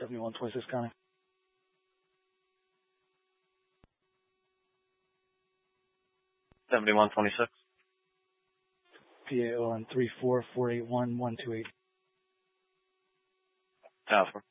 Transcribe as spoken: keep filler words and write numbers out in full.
seventy-one twenty-six County. seventy-one twenty-six. P A O on three four four eight one one two eight. Tower.